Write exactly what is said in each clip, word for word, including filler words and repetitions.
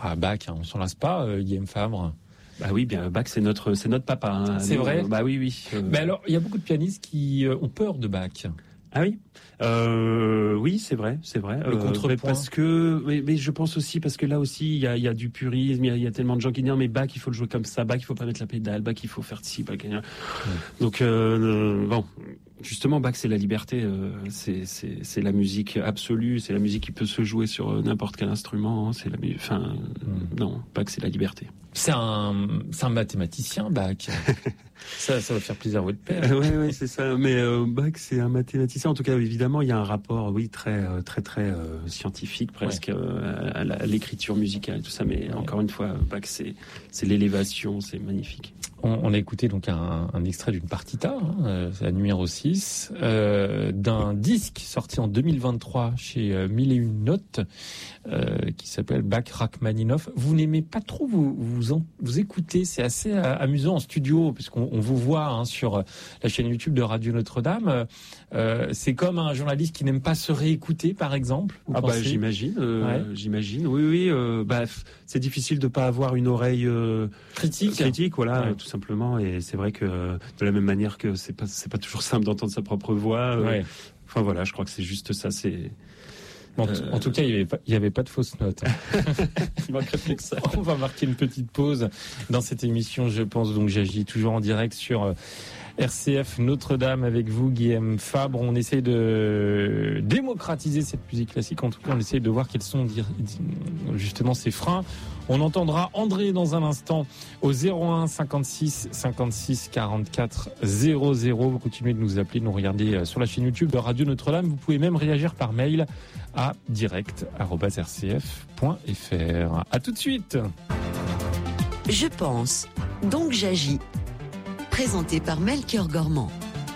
à Bach, hein, on s'en lasse pas, euh, Guillaume Fabre. Bah oui, bien Bach, c'est notre, c'est notre papa. Hein. C'est Nous, vrai. Bah oui, oui. Euh... Mais alors, il y a beaucoup de pianistes qui euh, ont peur de Bach. Ah oui, euh, oui, c'est vrai, c'est vrai. Le euh, contrepoint. Parce que, mais, mais je pense aussi parce que là aussi, il y a, il y a du purisme, il y a, il y a tellement de gens qui disent mais Bach, il faut le jouer comme ça, Bach, il faut pas mettre la pédale, Bach, il faut faire ci, Bach. Ouais. Donc euh, bon, justement, Bach, c'est la liberté, euh, c'est, c'est, c'est la musique absolue, c'est la musique qui peut se jouer sur n'importe quel instrument. Hein, c'est la, enfin, mm. non, Bach, c'est la liberté. C'est un, c'est un mathématicien, Bach. ça, ça va faire plaisir à votre père. Oui, oui, c'est ça. Mais euh, Bach, c'est un mathématicien. En tout cas, évidemment, il y a un rapport, oui, très, très, très euh, scientifique, presque, ouais. euh, à, la, à l'écriture musicale, tout ça. Mais ouais. encore une fois, Bach, c'est, c'est l'élévation, c'est magnifique. On, on a écouté donc un, un extrait d'une partita, hein, c'est la numéro six, euh, d'un disque sorti en deux mille vingt-trois chez euh, Mille et Une Notes, euh, qui s'appelle Bach Rachmaninoff. Vous n'aimez pas trop vous vous, en, vous écouter, c'est assez euh, amusant en studio, puisqu'on on vous voit hein, sur la chaîne YouTube de Radio Notre-Dame. Euh, c'est comme un journaliste qui n'aime pas se réécouter, par exemple. Ah bah j'imagine, euh, ouais. j'imagine. Oui, oui. Euh, bah c'est difficile de pas avoir une oreille euh, critique, critique, voilà, ouais. tout simplement. Et c'est vrai que de la même manière que c'est pas c'est pas toujours simple d'entendre sa propre voix. Euh, ouais. Enfin voilà, je crois que c'est juste ça. C'est Bon, euh... En tout cas, il n'y avait pas, il y avait pas de fausses notes. Il manquerait plus que ça. On va marquer une petite pause dans cette émission, je pense. Donc, j'agis toujours en direct sur R C F Notre-Dame avec vous, Guillaume Fabre. On essaye de démocratiser cette musique classique. En tout cas, on essaye de voir quels sont justement ces freins. On entendra André dans un instant au zéro un cinquante-six cinquante-six quarante-quatre zéro zéro. Vous continuez de nous appeler, de nous regarder sur la chaîne YouTube de Radio Notre-Dame. Vous pouvez même réagir par mail à direct arobase r c f point f r. À tout de suite. Je pense, donc j'agis. Présenté par Melchior Gormand.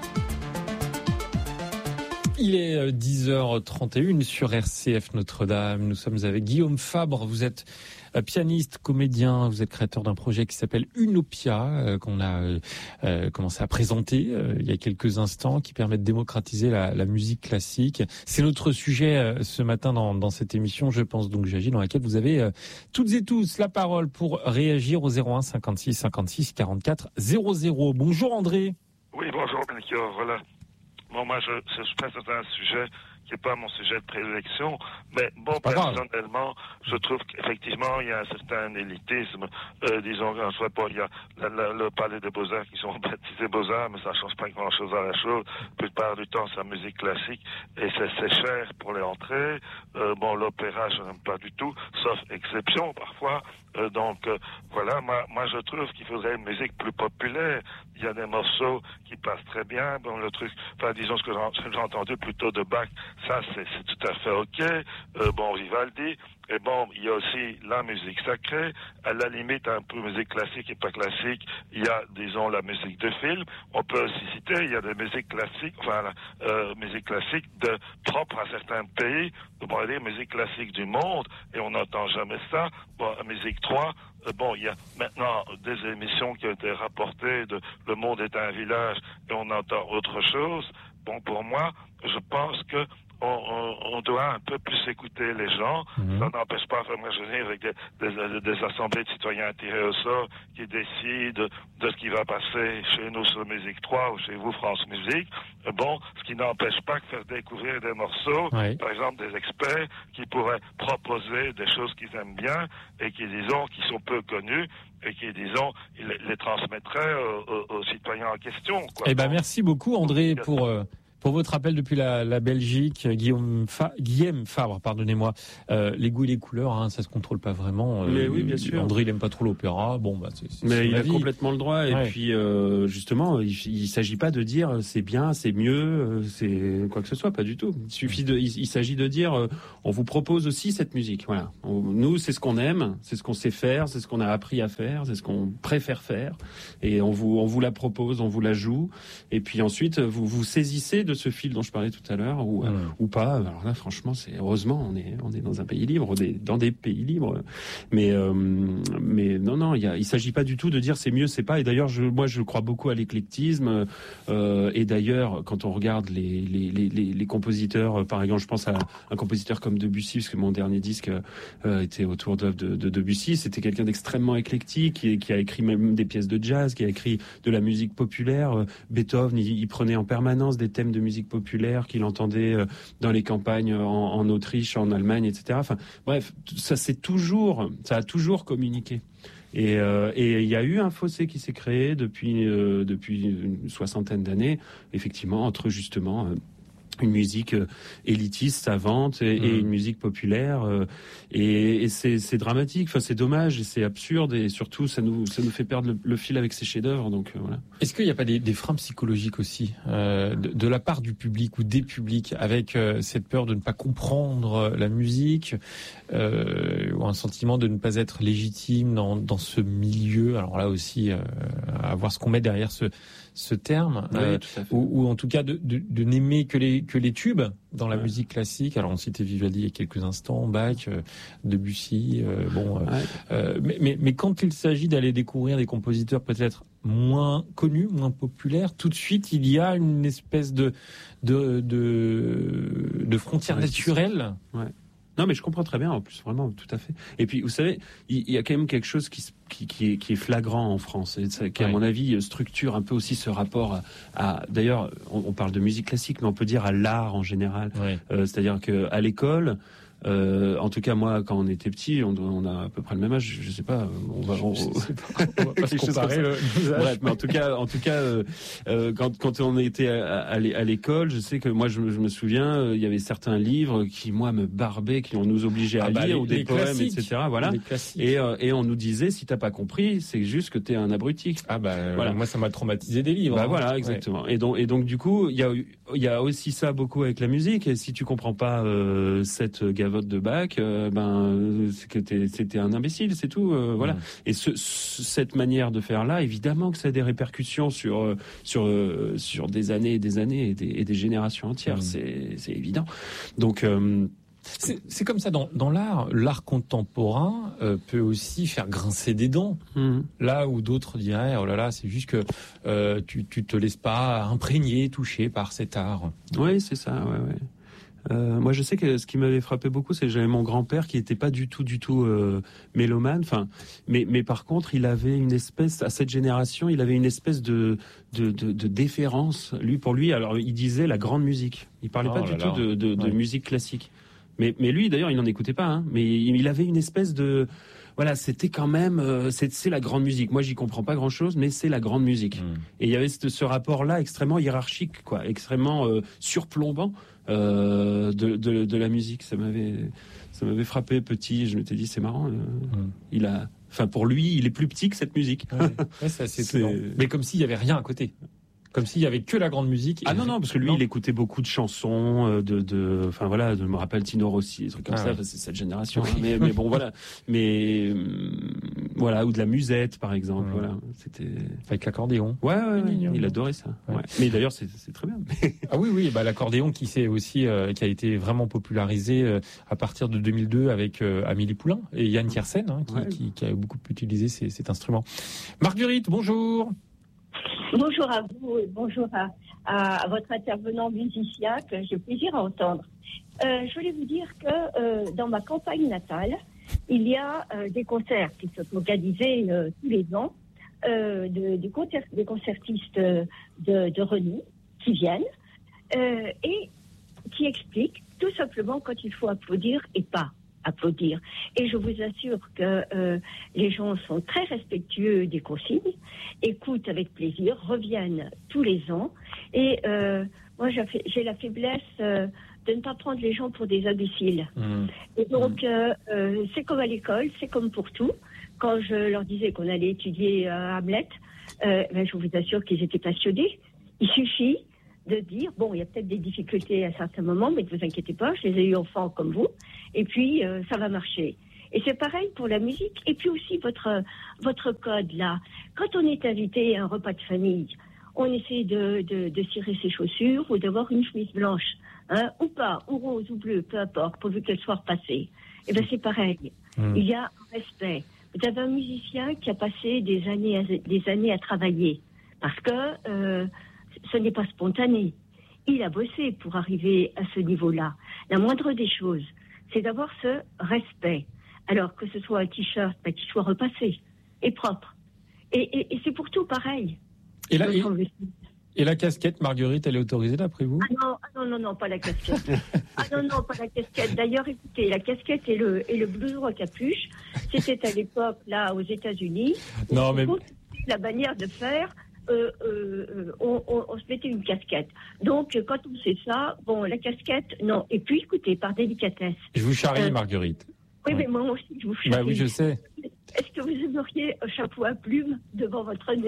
Il est dix heures trente et une sur R C F Notre-Dame. Nous sommes avec Guillaume Fabre. Vous êtes pianiste, comédien. Vous êtes créateur d'un projet qui s'appelle Unopia, euh, qu'on a euh, commencé à présenter euh, il y a quelques instants, qui permet de démocratiser la, la musique classique. C'est notre sujet euh, ce matin dans, dans cette émission, je pense donc j'agis, dans laquelle vous avez euh, toutes et tous la parole pour réagir au zéro un cinquante-six cinquante-six quarante-quatre zéro zéro. Bonjour André. Oui, bonjour Melchior, voilà. Bon, moi, je, je, je pense que c'est un sujet qui n'est pas mon sujet de prédilection, mais bon, personnellement, je trouve qu'effectivement, il y a un certain élitisme. Euh, disons, je sais pas, il y a la, la, le palais des Beaux-Arts qui sont baptisés Beaux-Arts, mais ça change pas grand-chose à la chose. La plupart du temps, c'est la musique classique, et c'est, c'est cher pour les entrées. Euh, bon, l'opéra, je n'aime pas du tout, sauf exception, parfois. Euh, donc, euh, voilà, moi, moi, je trouve qu'il faudrait une musique plus populaire. Il y a des morceaux qui passent très bien. Bon, le truc, enfin, disons ce que j'ai, j'ai entendu plutôt de Bach, ça, c'est, c'est tout à fait OK. Euh, bon, Vivaldi. Et bon, il y a aussi la musique sacrée. À la limite, un peu musique classique et pas classique. Il y a, disons, la musique de film. On peut aussi citer, il y a des musiques classiques, enfin, euh, musique classique de, propre à certains pays. On pourrait dire musique classique du monde. Et on n'entend jamais ça. Bon, musique trois. Euh, bon, il y a maintenant des émissions qui ont été rapportées de Le monde est un village et on entend autre chose. Bon, pour moi, je pense que On, on, on doit un peu plus écouter les gens. Mmh. Ça n'empêche pas, vraiment, je veux dire, avec des, des, des assemblées de citoyens tirés au sort qui décident de ce qui va passer chez nous sur Musique trois ou chez vous, France Musique. Bon, ce qui n'empêche pas que faire découvrir des morceaux, oui. Par exemple des experts qui pourraient proposer des choses qu'ils aiment bien et qui, disons, qui sont peu connues et qui, disons, les, les transmettraient aux, aux, aux citoyens en question, quoi. Eh ben, merci beaucoup, André, pour... Euh... Pour votre appel depuis la, la Belgique, Guillaume, Fa, Guillaume Fabre, pardonnez-moi. Euh, les goûts et les couleurs, hein, ça se contrôle pas vraiment. Euh, Mais oui, bien sûr. André, il aime pas trop l'opéra. Bon, bah, c'est, c'est Mais il a vie. complètement le droit. Et ouais. puis, euh, justement, il, il s'agit pas de dire c'est bien, c'est mieux, c'est quoi que ce soit, pas du tout. Il suffit de, il, il s'agit de dire, euh, on vous propose aussi cette musique. Voilà. On, nous, c'est ce qu'on aime, c'est ce qu'on sait faire, c'est ce qu'on a appris à faire, c'est ce qu'on préfère faire. Et on vous, on vous la propose, on vous la joue. Et puis ensuite, vous vous saisissez de ce fil dont je parlais tout à l'heure ou, mmh. ou pas. Alors là, franchement, c'est heureusement, on est, on est dans un pays libre, on est dans des pays libres. Mais, euh, mais non, non, il y a, il s'agit pas du tout de dire c'est mieux, c'est pas. Et d'ailleurs, je, moi, je crois beaucoup à l'éclectisme. Euh, et d'ailleurs, quand on regarde les, les, les, les, les compositeurs, par exemple, je pense à un compositeur comme Debussy, parce que mon dernier disque euh, était autour d'œuvres de, de Debussy. C'était quelqu'un d'extrêmement éclectique, qui, qui a écrit même des pièces de jazz, qui a écrit de la musique populaire. Beethoven, il, il prenait en permanence des thèmes de musique populaire qu'il entendait dans les campagnes en, en Autriche, en Allemagne, et cetera. Enfin, bref, ça c'est toujours, ça a toujours communiqué. Et euh, et il y a eu un fossé qui s'est créé depuis euh, depuis une soixantaine d'années, effectivement, entre justement. Euh, une musique euh, élitiste, savante, et, mmh. et une musique populaire, euh, et, et c'est, c'est dramatique. Enfin, c'est dommage et c'est absurde, et surtout, ça nous ça nous fait perdre le, le fil avec ces chefs-d'œuvre. Donc euh, voilà. Est-ce qu'il n'y a pas des, des freins psychologiques aussi euh, de, de la part du public ou des publics, avec euh, cette peur de ne pas comprendre la musique, euh, ou un sentiment de ne pas être légitime dans dans ce milieu? Alors là aussi, euh, à voir ce qu'on met derrière ce ce terme, oui, euh, tout à fait. ou, ou en tout cas de, de, de n'aimer que les que les tubes dans la ouais. musique classique. Alors on citait Vivaldi il y a quelques instants, Bach, euh, Debussy, euh, bon, euh, ouais. euh, mais, mais mais quand il s'agit d'aller découvrir des compositeurs peut-être moins connus, moins populaires, tout de suite il y a une espèce de de de, de frontière ouais, naturelle. Ouais. Non, mais je comprends très bien, en plus, vraiment, tout à fait. Et puis, vous savez, il, il y a quand même quelque chose qui, qui, qui, est, qui est flagrant en France, et ça, qui, à ouais. mon avis, structure un peu aussi ce rapport à... à d'ailleurs, on, on parle de musique classique, mais on peut dire à l'art en général. Ouais. Euh, c'est-à-dire qu'à l'école... Euh, en tout cas, moi, quand on était petit, on, on a à peu près le même âge. Je sais pas. On va, on, je sais pas, on va pas se comparer le, bref, mais en tout cas, en tout cas, euh, euh, quand quand on était à, à, à l'école, je sais que moi, je, je me souviens, euh, il y avait certains livres qui, moi, me barbaient, qui on nous obligeait à ah bah lire, les, ou des poèmes, et cetera. Voilà. Et euh, et on nous disait, si t'as pas compris, c'est juste que t'es un abruti. Ah bah voilà. Moi, ça m'a traumatisé des livres. Bah hein. voilà, exactement. Ouais. Et donc et donc du coup, il y a il y a aussi ça beaucoup avec la musique. Et si tu comprends pas euh, cette gavotte de Bach, euh, ben c'est que t'es, c'était un imbécile, c'est tout. Euh, voilà. Mmh. Et ce, ce, cette manière de faire là, évidemment que ça a des répercussions sur euh, sur euh, sur des années et des années et des, et des générations entières. Mmh. C'est c'est évident. Donc euh, C'est, c'est comme ça dans, dans l'art. L'art contemporain euh, peut aussi faire grincer des dents. Mmh. Là où d'autres diraient, oh là là, c'est juste que euh, tu tu te laisses pas imprégner, toucher par cet art. Oui, c'est ça. Ouais, ouais. Euh, moi, je sais que ce qui m'avait frappé beaucoup, c'est que j'avais mon grand-père qui était pas du tout, du tout euh, mélomane. Enfin, mais, mais par contre, il avait une espèce, à cette génération, il avait une espèce de, de, de, de déférence. Lui, pour lui, alors, il disait la grande musique. Il parlait oh pas du là. tout de, de, de ouais. musique classique. Mais, mais lui, d'ailleurs, il n'en écoutait pas. Hein, mais il avait une espèce de, voilà, c'était quand même, euh, c'est, c'est la grande musique. Moi, j'y comprends pas grand-chose, mais c'est la grande musique. Mmh. Et il y avait ce, ce rapport-là extrêmement hiérarchique, quoi, extrêmement euh, surplombant. Euh, de, de, de la musique, ça m'avait, ça m'avait frappé petit. Je m'étais dit, c'est marrant. Euh, mmh. Il a, enfin, pour lui, il est plus petit que cette musique. Ouais, ouais, c'est assez c'est... Mais comme s'il y avait rien à côté. Comme s'il y avait que la grande musique. Ah non non, parce que lui, non. il écoutait beaucoup de chansons, de, de, enfin voilà, je me rappelle Tino Rossi, des trucs comme ah, ça. Ouais. C'est cette génération. Oui. Hein, mais, mais bon voilà, mais voilà, ou de la musette par exemple. Ouais. Voilà, c'était avec l'accordéon. Ouais, ouais, ouais il adorait ça. Ouais. Ouais. Mais d'ailleurs, c'est, c'est très bien. Ah oui, oui, bah l'accordéon qui s'est aussi, euh, qui a été vraiment popularisé euh, à partir de deux mille deux avec euh, Amélie Poulain et Yann Tiersen, hein, qui, ouais. qui, qui a beaucoup utilisé ces, cet instrument. Marguerite, bonjour. Bonjour à vous et bonjour à, à, à votre intervenant musicien que j'ai plaisir à entendre. Euh, je voulais vous dire que euh, dans ma campagne natale, il y a euh, des concerts qui sont organisés euh, tous les ans, euh, de, de concert, des concertistes de, de renom qui viennent euh, et qui expliquent tout simplement quand il faut applaudir et pas applaudir. Et je vous assure que euh, les gens sont très respectueux des consignes, écoutent avec plaisir, reviennent tous les ans. Et euh, moi, j'ai, j'ai la faiblesse euh, de ne pas prendre les gens pour des imbéciles. Mmh. Et donc, mmh. euh, euh, c'est comme à l'école, c'est comme pour tout. Quand je leur disais qu'on allait étudier euh, Hamlet, euh, ben, je vous assure qu'ils étaient passionnés. Il suffit de dire, bon, il y a peut-être des difficultés à certains moments, mais ne vous inquiétez pas, je les ai eu enfants comme vous, et puis euh, ça va marcher. Et c'est pareil pour la musique, et puis aussi votre votre code là. Quand on est invité à un repas de famille, on essaie de, de, de cirer ses chaussures ou d'avoir une chemise blanche, hein, ou pas, ou rose ou bleue, peu importe, pourvu qu'elle soit repassée. Et ben c'est pareil. Mmh. Il y a un respect. Vous avez un musicien qui a passé des années à, des années à travailler parce que euh, ce n'est pas spontané. Il a bossé pour arriver à ce niveau-là. La moindre des choses, c'est d'avoir ce respect. Alors que ce soit un t-shirt, bah, qu'il soit repassé et propre. Et, et, et c'est pour tout pareil. Et la, et, et la casquette, Marguerite, elle est autorisée d'après vous ? ah non, ah non, non, non, pas la casquette. ah non, non, pas la casquette. D'ailleurs, écoutez, la casquette et le, et le blouson à capuche, c'était à l'époque, là, aux États-Unis. Non, mais... La manière de faire... Euh, euh, on, on, on se mettait une casquette. Donc, quand on sait ça, bon, la casquette, non. Et puis, écoutez, par délicatesse. Je vous charrie, euh, Marguerite. Oui, ouais. Mais moi aussi, je vous charrie. Bah oui, je sais. Est-ce que vous aimeriez un chapeau à plumes devant votre nez ?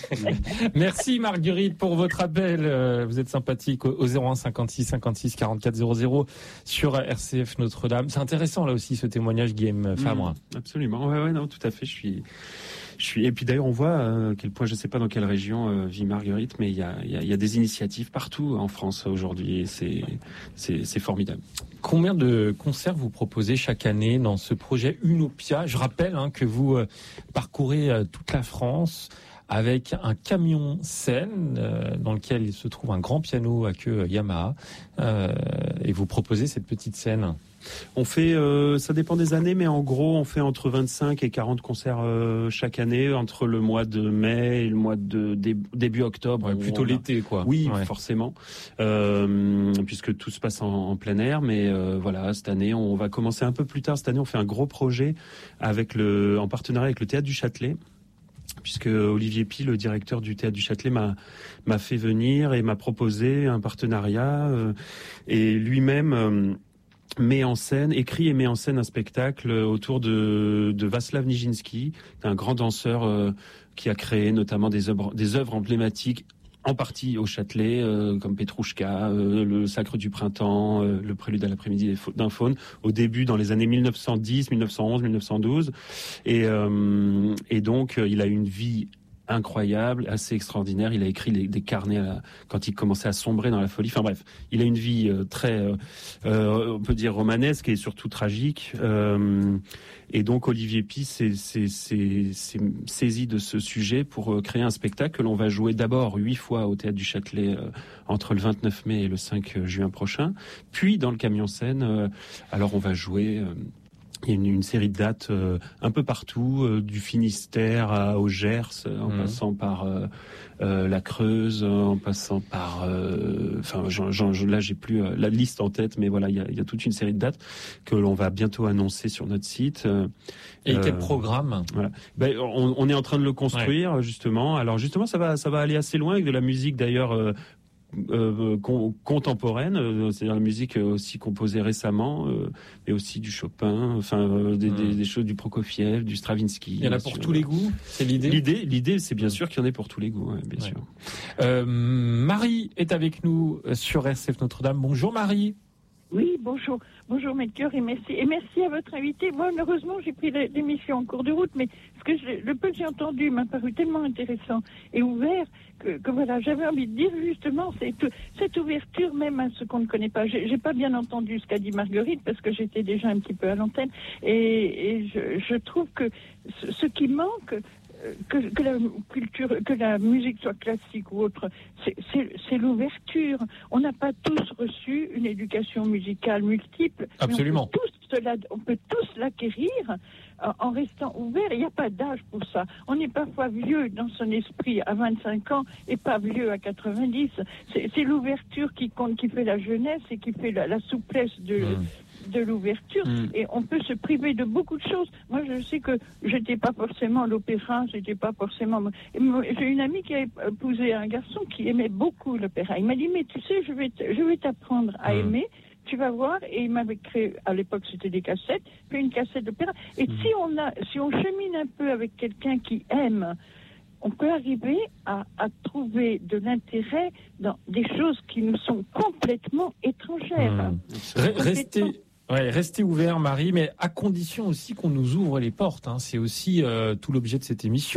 Merci, Marguerite, pour votre appel. Vous êtes sympathique au zéro un cinquante-six cinquante-six quarante-quatre zéro zéro sur R C F Notre-Dame. C'est intéressant, là aussi, ce témoignage, Guillaume Fabre. Mmh, absolument. Ouais, ouais, non, tout à fait. Je suis... Je suis... Et puis d'ailleurs, on voit à quel point, je ne sais pas dans quelle région euh, vit Marguerite, mais il y a, y, a, y a des initiatives partout en France aujourd'hui et c'est, c'est, c'est formidable. Combien de concerts vous proposez chaque année dans ce projet Unopia ? Je rappelle hein, que vous euh, parcourez euh, toute la France avec un camion scène euh, dans lequel il se trouve un grand piano à queue Yamaha euh, et vous proposez cette petite scène. On fait, euh, ça dépend des années, mais en gros, on fait entre vingt-cinq et quarante concerts euh, chaque année, entre le mois de mai et le mois de dé, début octobre. Ouais, plutôt l'été, quoi. Oui, ouais. forcément, euh, puisque tout se passe en, en plein air. Mais euh, voilà, cette année, on va commencer un peu plus tard. Cette année, on fait un gros projet avec le, en partenariat avec le Théâtre du Châtelet. Puisque Olivier Pi, le directeur du Théâtre du Châtelet, m'a, m'a fait venir et m'a proposé un partenariat. Euh, et lui-même... Euh, met en scène, écrit et met en scène un spectacle autour de, de Václav Nijinsky, un grand danseur euh, qui a créé notamment des œuvres, des œuvres emblématiques, en partie au Châtelet, euh, comme Petrouchka, euh, le Sacre du Printemps, euh, le Prélude à l'après-midi d'un faune, au début dans les années mille neuf cent dix, mille neuf cent onze, mille neuf cent douze. Et, euh, et donc, il a eu une vie incroyable, assez extraordinaire. Il a écrit les, des carnets à la, quand il commençait à sombrer dans la folie. Enfin bref, il a une vie euh, très, euh, euh, on peut dire romanesque et surtout tragique. Euh, et donc Olivier Pi s'est, s'est, s'est, s'est saisi de ce sujet pour euh, créer un spectacle que l'on va jouer d'abord huit fois au Théâtre du Châtelet euh, entre le vingt-neuf mai et le cinq juin prochain, puis dans le Camion Scène. Euh, alors on va jouer... Euh, Il y a une, une série de dates euh, un peu partout, euh, du Finistère à, au Gers, euh, en mmh. passant par euh, euh, la Creuse, en passant par... Enfin, euh, là, j'ai plus euh, la liste en tête, mais voilà, il y a, y a toute une série de dates que l'on va bientôt annoncer sur notre site. Euh, Et euh, quel programme ? Voilà. Ben, on, on est en train de le construire, ouais. justement. Alors, justement, ça va, ça va aller assez loin avec de la musique, d'ailleurs... Euh, Euh, con, contemporaine, euh, c'est-à-dire la musique aussi composée récemment, euh, mais aussi du Chopin, enfin euh, des, mmh. des, des choses du Prokofiev, du Stravinsky. Il y en a pour sûr. tous les goûts, c'est l'idée. L'idée, l'idée, c'est bien sûr qu'il y en ait pour tous les goûts, ouais, bien ouais. sûr. Euh, Marie est avec nous sur R C F Notre-Dame. Bonjour Marie. Oui, bonjour. Bonjour Melchior et merci. Et merci à votre invité. Moi, malheureusement, j'ai pris l'émission en cours de route, mais ce que je, le peu que j'ai entendu m'a paru tellement intéressant et ouvert que, que voilà, j'avais envie de dire justement cette, cette ouverture même à ce qu'on ne connaît pas. J'ai, j'ai pas bien entendu ce qu'a dit Marguerite parce que j'étais déjà un petit peu à l'antenne et, et je, je trouve que ce, ce qui manque, Que, que la culture, que la musique soit classique ou autre, c'est, c'est, c'est l'ouverture. On n'a pas tous reçu une éducation musicale multiple. Absolument. On peut tous, cela, on peut tous l'acquérir euh, en restant ouvert. Il n'y a pas d'âge pour ça. On est parfois vieux dans son esprit à vingt-cinq ans et pas vieux à quatre-vingt-dix. C'est, c'est l'ouverture qui compte, qui fait la jeunesse et qui fait la, la souplesse de... Mmh. de l'ouverture mmh. et on peut se priver de beaucoup de choses. Moi, je sais que j'étais pas forcément à l'opéra, j'étais pas forcément... J'ai une amie qui a épousé un garçon qui aimait beaucoup l'opéra. Il m'a dit, mais tu sais, je vais, t- je vais t'apprendre à mmh. aimer, tu vas voir. Et il m'avait créé, à l'époque, c'était des cassettes, puis une cassette d'opéra. Et mmh. si on a, si on chemine un peu avec quelqu'un qui aime, on peut arriver à, à trouver de l'intérêt dans des choses qui nous sont complètement étrangères. Mmh. Complètement... Restez... Ouais, restez ouvert, Marie, mais à condition aussi qu'on nous ouvre les portes. Hein. C'est aussi euh, tout l'objet de cette émission.